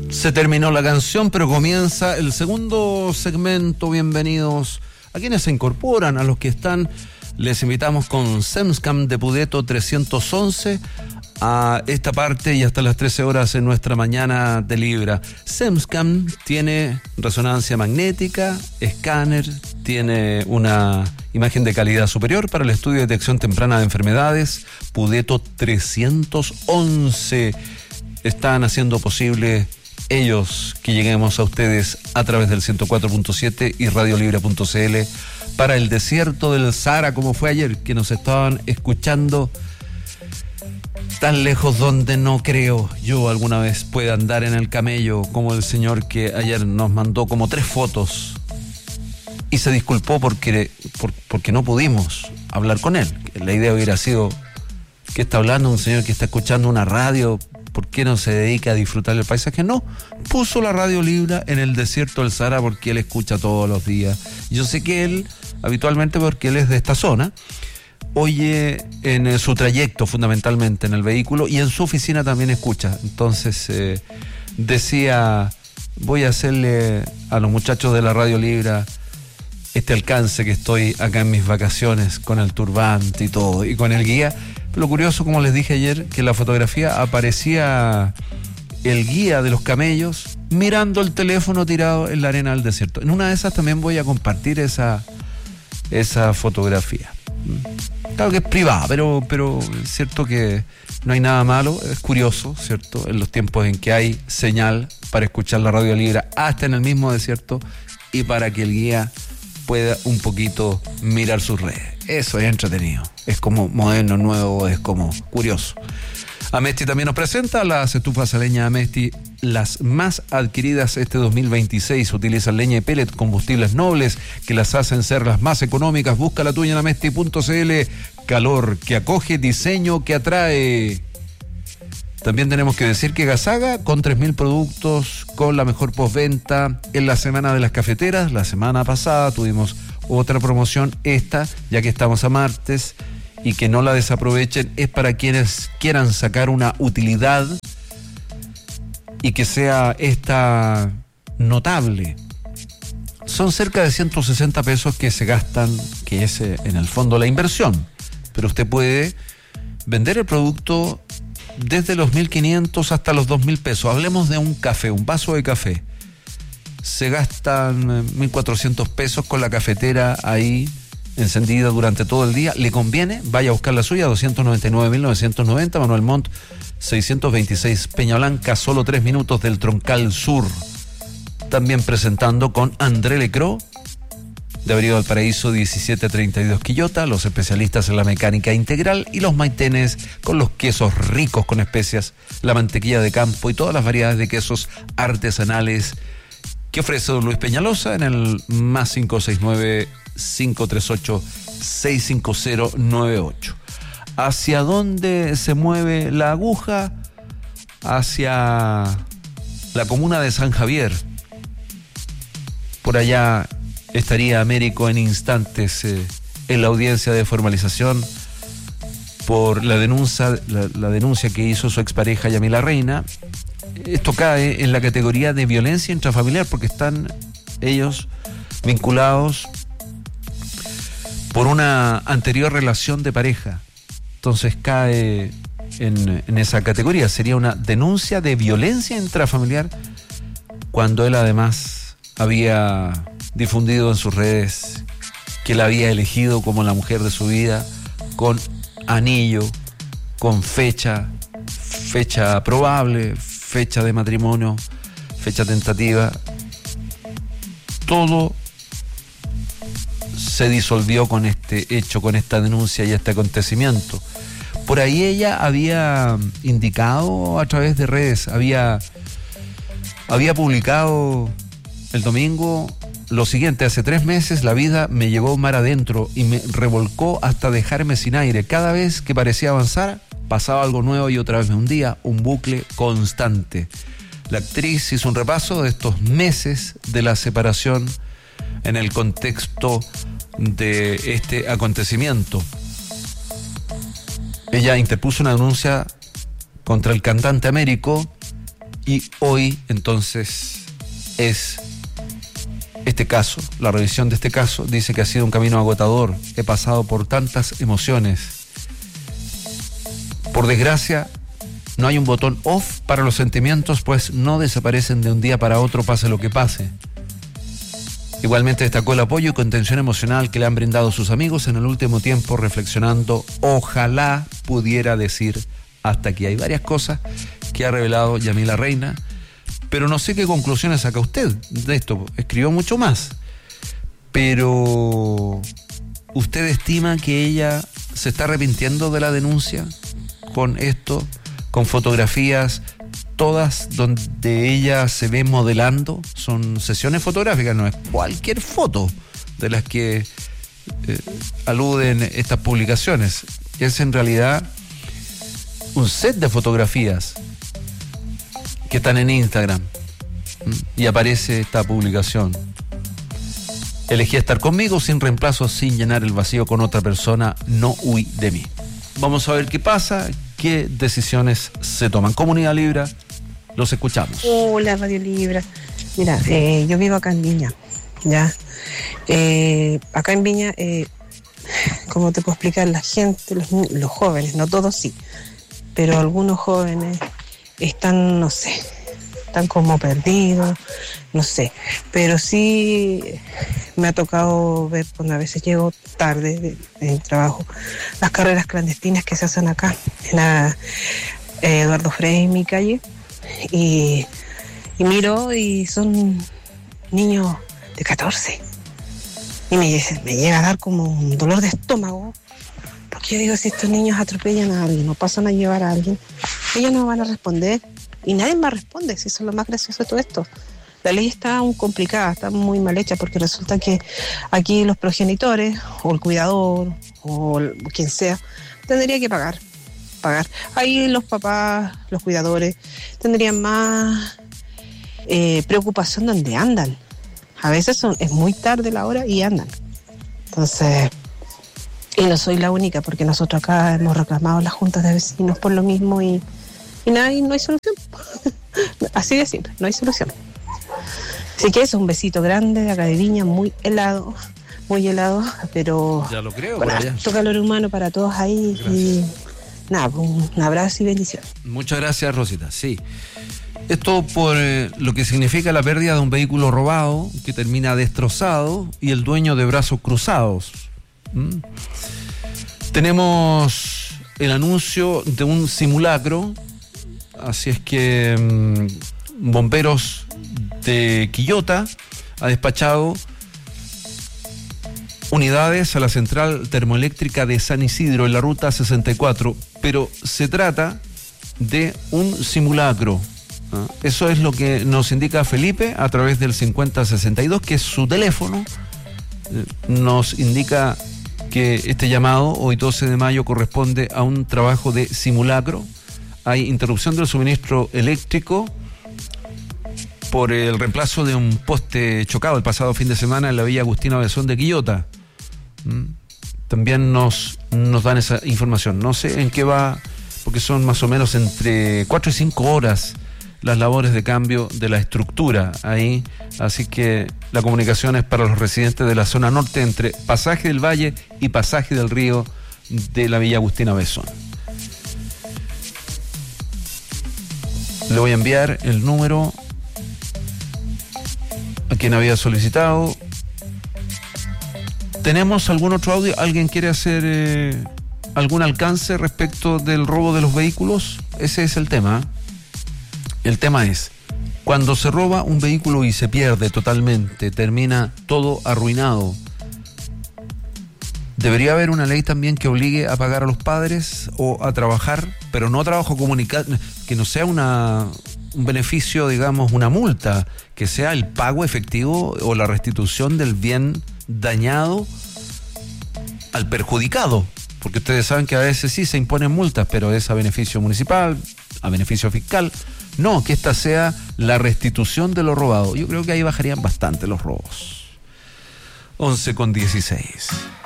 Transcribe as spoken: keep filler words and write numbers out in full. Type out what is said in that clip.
Se terminó la canción, pero comienza el segundo segmento. Bienvenidos a quienes se incorporan, a los que están. Les invitamos con Semscam de Pudeto trescientos once a esta parte y hasta las trece horas en nuestra mañana de Libra. Semscam tiene resonancia magnética, escáner, tiene una imagen de calidad superior para el estudio de detección temprana de enfermedades. Pudeto trescientos once están haciendo posible ellos que lleguemos a ustedes a través del ciento cuatro punto siete y radiolibra punto cl para el desierto del Sahara, como fue ayer, que nos estaban escuchando tan lejos donde no creo yo alguna vez pueda andar en el camello, como el señor que ayer nos mandó como tres fotos y se disculpó porque, por, porque no pudimos hablar con él. La idea hubiera sido: ¿qué está hablando un señor que está escuchando una radio? ¿Por qué no se dedica a disfrutar del paisaje? No, puso la Radio Libra en el desierto del Sahara porque él escucha todos los días. Yo sé que él, habitualmente, porque él es de esta zona, oye en su trayecto fundamentalmente en el vehículo y en su oficina también escucha. Entonces eh, decía, voy a hacerle a los muchachos de la Radio Libra este alcance que estoy acá en mis vacaciones con el turbante y todo, y con el guía. Lo curioso, como les dije ayer, que en la fotografía aparecía el guía de los camellos mirando el teléfono tirado en la arena del desierto. En una de esas también voy a compartir esa, esa fotografía. Claro que es privada, pero, pero es cierto que no hay nada malo. Es curioso, ¿cierto? En los tiempos en que hay señal para escuchar la Radio Libra hasta en el mismo desierto y para que el guía pueda un poquito mirar sus redes. Eso es entretenido. Es como moderno, nuevo, es como curioso. Amesti también nos presenta las estufas a leña Amesti, las más adquiridas este dos mil veintiséis. Utilizan leña y pellet, combustibles nobles que las hacen ser las más económicas. Busca la tuya en amesti punto cl. Calor que acoge, diseño que atrae. También tenemos que decir que Gasaga, con tres mil productos, con la mejor postventa en la semana de las cafeteras. La semana pasada tuvimos otra promoción, esta, ya que estamos a martes, y que no la desaprovechen, es para quienes quieran sacar una utilidad y que sea esta notable. Son cerca de ciento sesenta pesos que se gastan, que es en el fondo la inversión, pero usted puede vender el producto desde los mil quinientos hasta los dos mil pesos. Hablemos de un café, un vaso de café. Se gastan mil cuatrocientos pesos con la cafetera ahí encendida durante todo el día. ¿Le conviene? Vaya a buscar la suya, doscientos noventa y nueve mil novecientos noventa, Manuel Montt seiscientos veintiséis, Peña Blanca, solo tres minutos del Troncal Sur. También presentando con André Lecro, de Avenida Valparaíso diecisiete treinta y dos Quillota, los especialistas en la mecánica integral, y los maitenes con los quesos ricos con especias, la mantequilla de campo y todas las variedades de quesos artesanales que ofrece don Luis Peñalosa en el más cinco seis nueve, cinco tres ocho, seis cinco cero nueve ocho. ¿Hacia dónde se mueve la aguja? Hacia la comuna de San Javier. Por allá estaría Américo en instantes eh, en la audiencia de formalización por la denuncia, la, la denuncia que hizo su expareja Yamila Reina. Esto cae en la categoría de violencia intrafamiliar porque están ellos vinculados por una anterior relación de pareja. Entonces cae en, en esa categoría. Sería una denuncia de violencia intrafamiliar cuando él además había difundido en sus redes que la había elegido como la mujer de su vida, con anillo, con fecha, fecha probable, fecha de matrimonio, fecha tentativa. Todo se disolvió con este hecho, con esta denuncia y este acontecimiento. Por ahí ella había indicado a través de redes, había, había publicado el domingo lo siguiente: hace tres meses la vida me llevó mar adentro y me revolcó hasta dejarme sin aire. Cada vez que parecía avanzar, pasaba algo nuevo y otra vez me hundía, un bucle constante. La actriz hizo un repaso de estos meses de la separación en el contexto de este acontecimiento. Ella interpuso una denuncia contra el cantante Américo Y hoy, entonces, es este caso, la revisión de este caso, dice que ha sido un camino agotador. He pasado por tantas emociones. Por desgracia, no hay un botón off para los sentimientos, pues no desaparecen de un día para otro, pase lo que pase. Igualmente destacó el apoyo y contención emocional que le han brindado sus amigos en el último tiempo, reflexionando, ojalá pudiera decir hasta aquí. Hay varias cosas que ha revelado Yamila Reina, pero no sé qué conclusiones saca usted de esto. Escribió mucho más, pero ¿usted estima que ella se está arrepintiendo de la denuncia con esto, con fotografías todas donde ella se ve modelando? Son sesiones fotográficas, no es cualquier foto de las que eh, aluden estas publicaciones. Es en realidad un set de fotografías que están en Instagram y aparece esta publicación. Elegí estar conmigo sin reemplazo, sin llenar el vacío con otra persona, no huí de mí. Vamos a ver qué pasa, qué decisiones se toman. Comunidad Libra, los escuchamos. Hola, Radio Libra. Mira, eh, yo vivo acá en Viña, ¿ya? Eh, acá en Viña, eh, ¿cómo te puedo explicar? La gente, los, los jóvenes, no todos sí, pero algunos jóvenes están, no sé, están como perdidos, no sé, pero sí me ha tocado ver cuando a veces llego tarde en el trabajo, las carreras clandestinas que se hacen acá, en la eh, Eduardo Frei, en mi calle, y, y miro y son niños de catorce, y me, me llega a dar como un dolor de estómago, porque yo digo, si estos niños atropellan a alguien o pasan a llevar a alguien, ellos no van a responder y nadie más responde, si eso es lo más gracioso de todo esto. La ley está muy complicada, está muy mal hecha, porque resulta que aquí los progenitores o el cuidador o el, quien sea tendría que pagar, pagar. Ahí los papás, los cuidadores tendrían más eh, preocupación donde andan. A veces son, es muy tarde la hora y andan. Entonces, y no soy la única, porque nosotros acá hemos reclamado las juntas de vecinos por lo mismo y, y nada, y no hay solución. Así de simple, no hay solución. Así que eso, un besito grande de acá de Viña, muy helado, muy helado, pero ya lo creo, con harto calor humano para todos ahí. Gracias. Y nada, un abrazo y bendición. Muchas gracias, Rosita. Sí, esto por eh, lo que significa la pérdida de un vehículo robado que termina destrozado y el dueño de brazos cruzados. ¿Mm? Tenemos el anuncio de un simulacro, así es que mmm, bomberos de Quillota ha despachado unidades a la central termoeléctrica de San Isidro en la ruta sesenta y cuatro, pero se trata de un simulacro. ¿Ah? Eso es lo que nos indica Felipe a través del cincuenta sesenta y dos, que es su teléfono. Eh, nos indica que este llamado, hoy doce de mayo, corresponde a un trabajo de simulacro. Hay interrupción del suministro eléctrico por el reemplazo de un poste chocado el pasado fin de semana en la Villa Agustina Besón de Quillota. ¿Mm? También nos, nos dan esa información. No sé en qué va, porque son más o menos entre cuatro y cinco horas las labores de cambio de la estructura ahí, así que la comunicación es para los residentes de la zona norte entre Pasaje del Valle y Pasaje del Río de la Villa Agustina Besón. Le voy a enviar el número a quien había solicitado. ¿Tenemos algún otro audio? ¿Alguien quiere hacer eh, algún alcance respecto del robo de los vehículos? Ese es el tema. El tema es, cuando se roba un vehículo y se pierde totalmente, termina todo arruinado, ¿debería haber una ley también que obligue a pagar a los padres o a trabajar, pero no trabajo comunicado, que no sea una, un beneficio, digamos, una multa, que sea el pago efectivo o la restitución del bien dañado al perjudicado? Porque ustedes saben que a veces sí se imponen multas, pero es a beneficio municipal, a beneficio fiscal. No, que esta sea la restitución de lo robado. Yo creo que ahí bajarían bastante los robos. once con dieciséis.